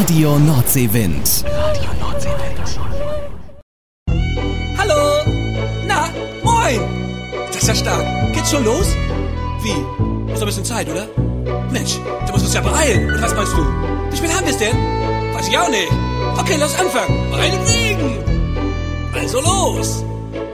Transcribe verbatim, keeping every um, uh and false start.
Radio Nordseewind. Radio Nordseewind. Hallo! Na, moin! Das ist ja stark. Geht's schon los? Wie? Ist noch ein bisschen Zeit, oder? Mensch, du musst uns ja beeilen. Und was meinst du? Wie spät haben wir's denn? Weiß ich auch nicht. Okay, lass anfangen. Meinetwegen! Also los!